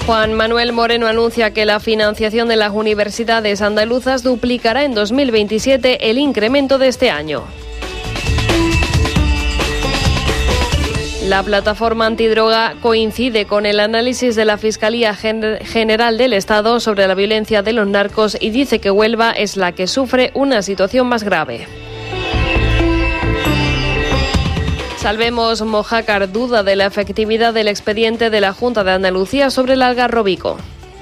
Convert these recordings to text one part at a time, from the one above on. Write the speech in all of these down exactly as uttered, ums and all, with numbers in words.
Juan Manuel Moreno anuncia que la financiación de las universidades andaluzas duplicará en dos mil veintisiete el incremento de este año. La plataforma antidroga coincide con el análisis de la Fiscalía General del Estado sobre la violencia de los narcos y dice que Huelva es la que sufre una situación más grave. Salvemos Mojácar duda de la efectividad del expediente de la Junta de Andalucía sobre el algarrobico.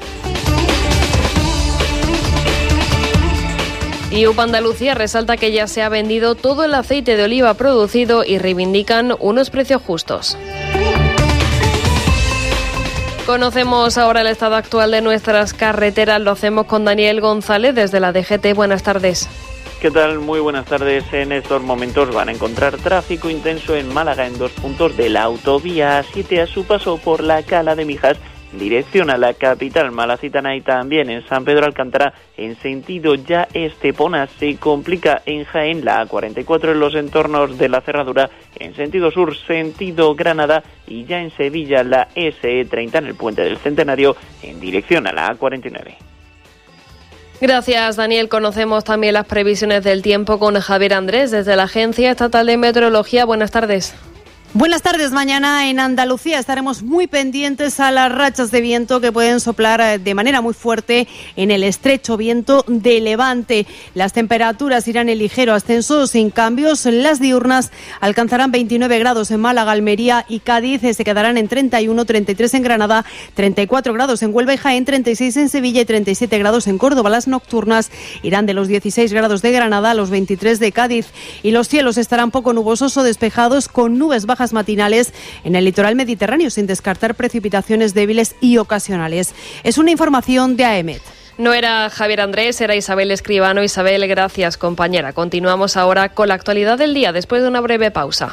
Y U P Andalucía resalta que ya se ha vendido todo el aceite de oliva producido y reivindican unos precios justos. Conocemos ahora el estado actual de nuestras carreteras. Lo hacemos con Daniel González desde la D G T. Buenas tardes. ¿Qué tal? Muy buenas tardes. En estos momentos van a encontrar tráfico intenso en Málaga en dos puntos de la autovía A siete a su paso por la Cala de Mijas, dirección a la capital malacitana, y también en San Pedro Alcántara en sentido ya Estepona. Se complica en Jaén la A cuarenta y cuatro en los entornos de la Cerradura en sentido sur, sentido Granada, y ya en Sevilla la S E treinta en el Puente del Centenario en dirección a la A cuarenta y nueve. Gracias, Daniel. Conocemos también las previsiones del tiempo con Javier Andrés desde la Agencia Estatal de Meteorología. Buenas tardes. Buenas tardes. Mañana en Andalucía estaremos muy pendientes a las rachas de viento que pueden soplar de manera muy fuerte en el estrecho, viento de levante. Las temperaturas irán en ligero ascenso sin cambios. Las diurnas alcanzarán veintinueve grados en Málaga, Almería y Cádiz. Se quedarán en treinta y uno, treinta y tres en Granada, treinta y cuatro grados en Huelva y Jaén, treinta y seis en Sevilla y treinta y siete grados en Córdoba. Las nocturnas irán de los dieciséis grados de Granada a los veintitrés de Cádiz. Y los cielos estarán poco nubosos o despejados con nubes bajas matinales en el litoral mediterráneo, sin descartar precipitaciones débiles y ocasionales. Es una información de A E M E T. No era Javier Andrés, era Isabel Escribano. Isabel, gracias, compañera. Continuamos ahora con la actualidad del día después de una breve pausa.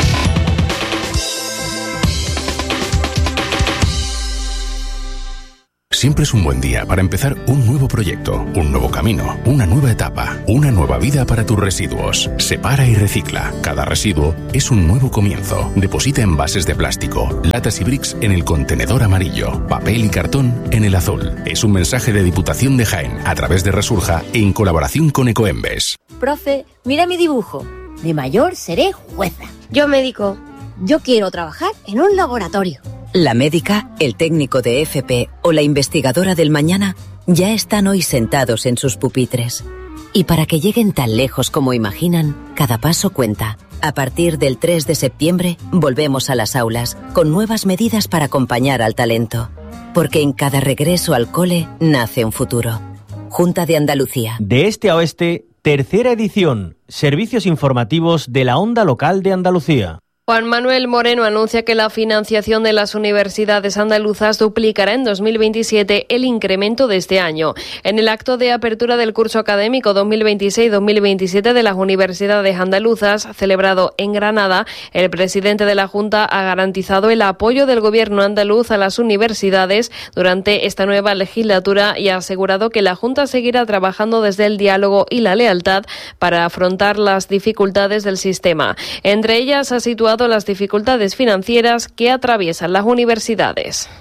Siempre es un buen día para empezar un nuevo proyecto, un nuevo camino, una nueva etapa, una nueva vida para tus residuos. Separa y recicla. Cada residuo es un nuevo comienzo. Deposita envases de plástico, latas y bricks en el contenedor amarillo, papel y cartón en el azul. Es un mensaje de Diputación de Jaén a través de Resurja en colaboración con Ecoembes. Profe, mira mi dibujo. De mayor seré jueza. Yo médico. Yo quiero trabajar en un laboratorio. La médica, el técnico de F P o la investigadora del mañana ya están hoy sentados en sus pupitres. Y para que lleguen tan lejos como imaginan, cada paso cuenta. A partir del tres de septiembre, volvemos a las aulas, con nuevas medidas para acompañar al talento. Porque en cada regreso al cole nace un futuro. Junta de Andalucía. De este a oeste, tercera edición. Servicios informativos de la Onda Local de Andalucía. Juan Manuel Moreno anuncia que la financiación de las universidades andaluzas duplicará en dos mil veintisiete el incremento de este año. En el acto de apertura del curso académico dos mil veintiséis dos mil veintisiete de las universidades andaluzas, celebrado en Granada, el presidente de la Junta ha garantizado el apoyo del gobierno andaluz a las universidades durante esta nueva legislatura y ha asegurado que la Junta seguirá trabajando desde el diálogo y la lealtad para afrontar las dificultades del sistema. Entre ellas ha situado las dificultades financieras que atraviesan las universidades.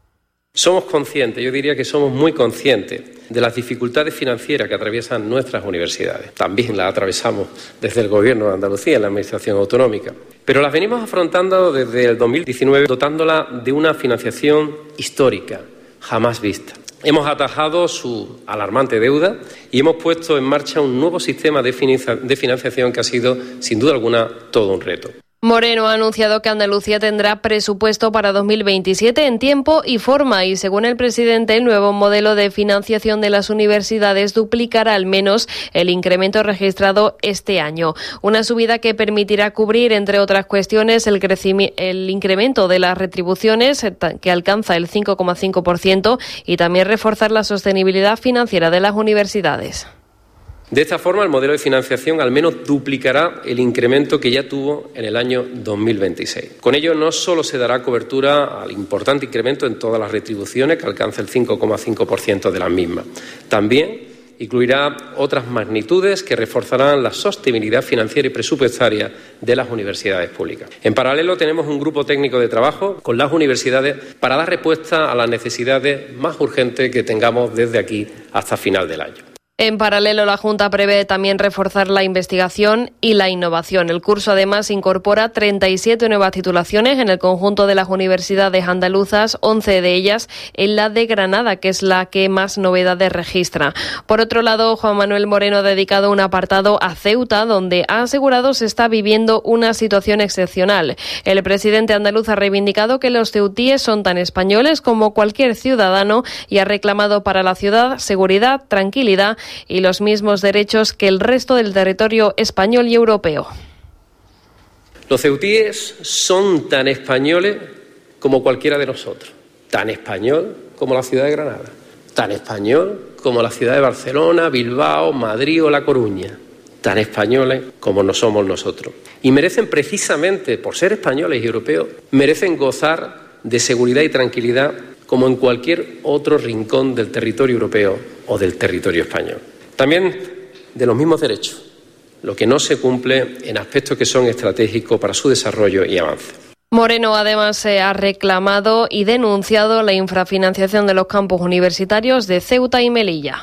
Somos conscientes, yo diría que somos muy conscientes de las dificultades financieras que atraviesan nuestras universidades. También las atravesamos desde el Gobierno de Andalucía, en la Administración Autonómica. Pero las venimos afrontando desde el dos mil diecinueve, dotándola de una financiación histórica, jamás vista. Hemos atajado su alarmante deuda y hemos puesto en marcha un nuevo sistema de financiación que ha sido, sin duda alguna, todo un reto. Moreno ha anunciado que Andalucía tendrá presupuesto para dos mil veintisiete en tiempo y forma y, según el presidente, el nuevo modelo de financiación de las universidades duplicará al menos el incremento registrado este año. Una subida que permitirá cubrir, entre otras cuestiones, el, crecimi- el incremento de las retribuciones, que alcanza el cinco coma cinco por ciento, y también reforzar la sostenibilidad financiera de las universidades. De esta forma, el modelo de financiación al menos duplicará el incremento que ya tuvo en el año dos mil veintiséis. Con ello, no solo se dará cobertura al importante incremento en todas las retribuciones, que alcanza el cinco coma cinco por ciento de las mismas, también incluirá otras magnitudes que reforzarán la sostenibilidad financiera y presupuestaria de las universidades públicas. En paralelo, tenemos un grupo técnico de trabajo con las universidades para dar respuesta a las necesidades más urgentes que tengamos desde aquí hasta final del año. En paralelo, la Junta prevé también reforzar la investigación y la innovación. El curso, además, incorpora treinta y siete nuevas titulaciones en el conjunto de las universidades andaluzas, once de ellas en la de Granada, que es la que más novedades registra. Por otro lado, Juan Manuel Moreno ha dedicado un apartado a Ceuta, donde ha asegurado se está viviendo una situación excepcional. El presidente andaluz ha reivindicado que los ceutíes son tan españoles como cualquier ciudadano y ha reclamado para la ciudad seguridad, tranquilidad y los mismos derechos que el resto del territorio español y europeo. Los ceutíes son tan españoles como cualquiera de nosotros, tan español como la ciudad de Granada, tan español como la ciudad de Barcelona, Bilbao, Madrid o La Coruña, tan españoles como no somos nosotros. Y merecen, precisamente por ser españoles y europeos, merecen gozar de seguridad y tranquilidad como en cualquier otro rincón del territorio europeo o del territorio español. También de los mismos derechos, lo que no se cumple en aspectos que son estratégicos para su desarrollo y avance. Moreno además se ha reclamado y denunciado la infrafinanciación de los campus universitarios de Ceuta y Melilla.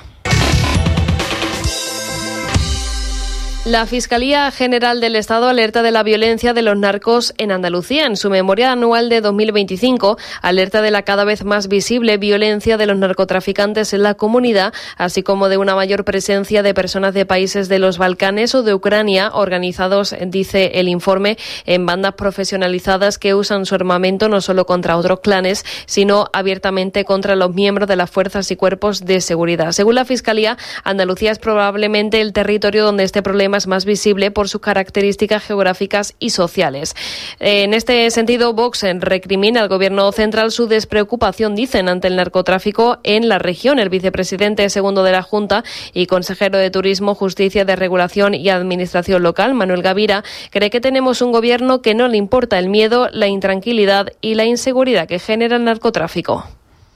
La Fiscalía General del Estado alerta de la violencia de los narcos en Andalucía. En su memoria anual de dos mil veinticinco, alerta de la cada vez más visible violencia de los narcotraficantes en la comunidad, así como de una mayor presencia de personas de países de los Balcanes o de Ucrania, organizados, dice el informe, en bandas profesionalizadas que usan su armamento no solo contra otros clanes, sino abiertamente contra los miembros de las fuerzas y cuerpos de seguridad. Según la Fiscalía, Andalucía es probablemente el territorio donde este problema es más visible por sus características geográficas y sociales. En este sentido, Vox recrimina al Gobierno central su despreocupación, dicen, ante el narcotráfico en la región. El vicepresidente segundo de la Junta y consejero de Turismo, Justicia, Desregulación y Administración Local, Manuel Gavira, cree que tenemos un Gobierno que no le importa el miedo, la intranquilidad y la inseguridad que genera el narcotráfico.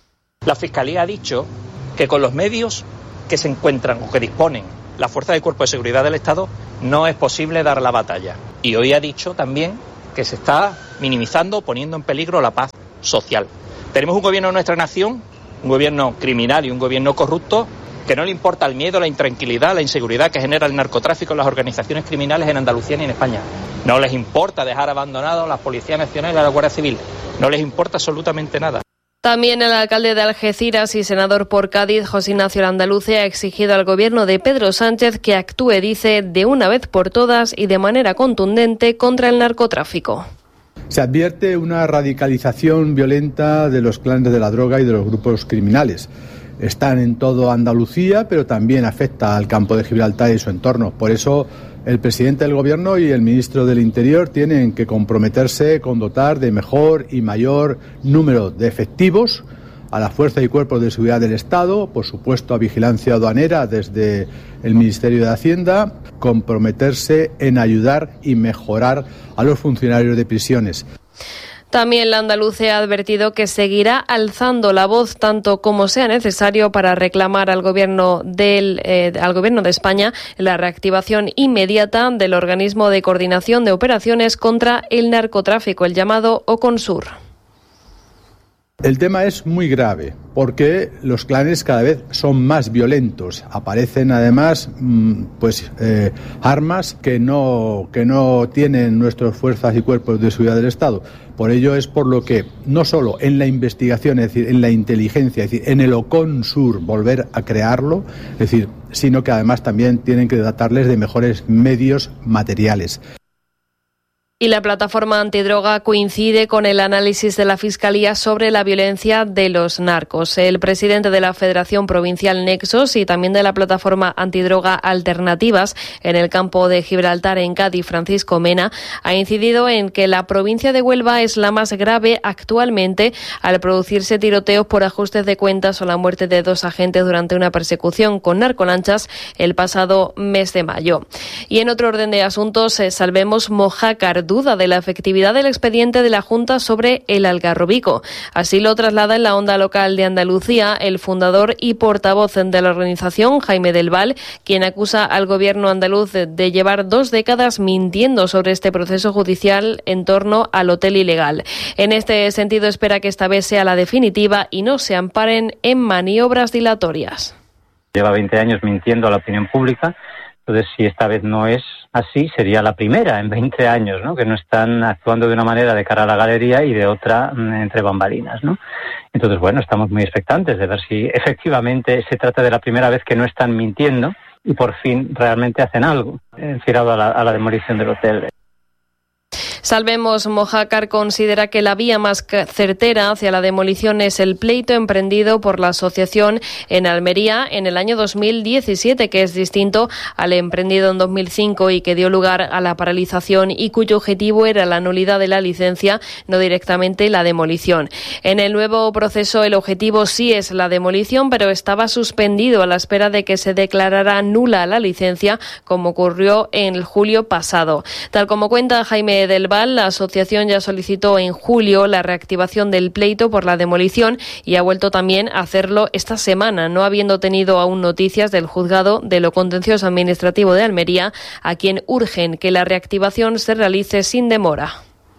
La Fiscalía ha dicho que con los medios que se encuentran o que disponen la Fuerza de Cuerpo de Seguridad del Estado no es posible dar la batalla. Y hoy ha dicho también que se está minimizando, poniendo en peligro la paz social. Tenemos un gobierno de nuestra nación, un gobierno criminal y un gobierno corrupto, que no le importa el miedo, la intranquilidad, la inseguridad que genera el narcotráfico en las organizaciones criminales en Andalucía ni en España. No les importa dejar abandonados a la Policía Nacional y a la Guardia Civil. No les importa absolutamente nada. También el alcalde de Algeciras y senador por Cádiz, José Ignacio Landaluce, ha exigido al gobierno de Pedro Sánchez que actúe, dice, de una vez por todas y de manera contundente contra el narcotráfico. Se advierte una radicalización violenta de los clanes de la droga y de los grupos criminales. Están en todo Andalucía, pero también afecta al campo de Gibraltar y su entorno. Por eso, el presidente del Gobierno y el ministro del Interior tienen que comprometerse con dotar de mejor y mayor número de efectivos a la Fuerza y Cuerpos de Seguridad del Estado, por supuesto a Vigilancia Aduanera desde el Ministerio de Hacienda, comprometerse en ayudar y mejorar a los funcionarios de prisiones. También Landaluce ha advertido que seguirá alzando la voz tanto como sea necesario para reclamar al gobierno del eh, al gobierno de España la reactivación inmediata del organismo de coordinación de operaciones contra el narcotráfico, el llamado OCONSUR. El tema es muy grave porque los clanes cada vez son más violentos. Aparecen además pues eh, armas que no que no tienen nuestras fuerzas y cuerpos de seguridad del Estado. Por ello es por lo que no solo en la investigación, es decir, en la inteligencia, es decir, en el OCONSUR volver a crearlo, es decir, sino que además también tienen que dotarles de mejores medios materiales. Y la plataforma antidroga coincide con el análisis de la Fiscalía sobre la violencia de los narcos. El presidente de la Federación Provincial Nexos y también de la plataforma antidroga Alternativas en el campo de Gibraltar en Cádiz, Francisco Mena, ha incidido en que la provincia de Huelva es la más grave actualmente al producirse tiroteos por ajustes de cuentas o la muerte de dos agentes durante una persecución con narcolanchas el pasado mes de mayo. Y en otro orden de asuntos, Salvemos Mojácar, duda de la efectividad del expediente de la Junta sobre el Algarrobico. Así lo traslada en la Onda Local de Andalucía el fundador y portavoz de la organización, Jaime del Val, quien acusa al gobierno andaluz de, de llevar dos décadas mintiendo sobre este proceso judicial en torno al hotel ilegal. En este sentido, espera que esta vez sea la definitiva y no se amparen en maniobras dilatorias. Lleva veinte años mintiendo a la opinión pública. Entonces, si esta vez no es así, sería la primera en veinte años, ¿no? Que no están actuando de una manera de cara a la galería y de otra entre bambalinas, ¿no? Entonces, bueno, estamos muy expectantes de ver si efectivamente se trata de la primera vez que no están mintiendo y por fin realmente hacen algo enfilado a la, a la demolición del hotel. Salvemos Mojácar considera que la vía más certera hacia la demolición es el pleito emprendido por la asociación en Almería en el año dos mil diecisiete, que es distinto al emprendido en dos mil cinco y que dio lugar a la paralización y cuyo objetivo era la nulidad de la licencia, no directamente la demolición. En el nuevo proceso el objetivo sí es la demolición, pero estaba suspendido a la espera de que se declarara nula la licencia, como ocurrió en el julio pasado. Tal como cuenta Jaime del Val, la asociación ya solicitó en julio la reactivación del pleito por la demolición y ha vuelto también a hacerlo esta semana, no habiendo tenido aún noticias del juzgado de lo contencioso administrativo de Almería, a quien urgen que la reactivación se realice sin demora.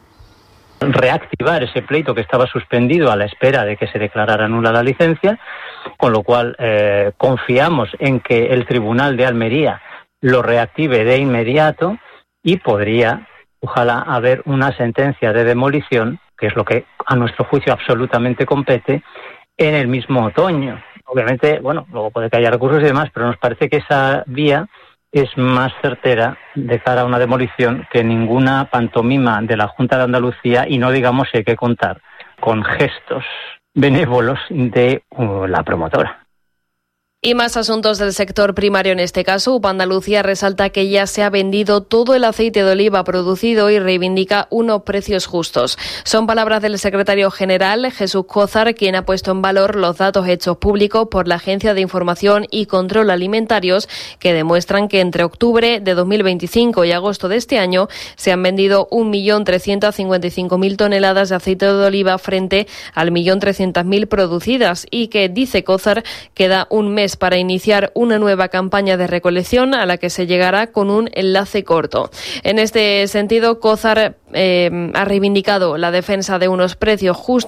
Reactivar ese pleito que estaba suspendido a la espera de que se declarara nula la licencia, con lo cual eh, confiamos en que el Tribunal de Almería lo reactive de inmediato y podría, ojalá, haber una sentencia de demolición, que es lo que a nuestro juicio absolutamente compete, en el mismo otoño. Obviamente, bueno, luego puede que haya recursos y demás, pero nos parece que esa vía es más certera de cara a una demolición que ninguna pantomima de la Junta de Andalucía, y no digamos si hay que contar con gestos benévolos de uh, la promotora. Y más asuntos del sector primario en este caso. U P A Andalucía resalta que ya se ha vendido todo el aceite de oliva producido y reivindica unos precios justos. Son palabras del secretario general, Jesús Cózar, quien ha puesto en valor los datos hechos públicos por la Agencia de Información y Control Alimentarios, que demuestran que entre octubre de dos mil veinticinco y agosto de este año se han vendido un millón trescientas cincuenta y cinco mil toneladas de aceite de oliva frente al millón trescientas mil producidas, y que, dice Cózar, queda un mes para iniciar una nueva campaña de recolección a la que se llegará con un enlace corto. En este sentido, Cózar eh, ha reivindicado la defensa de unos precios justos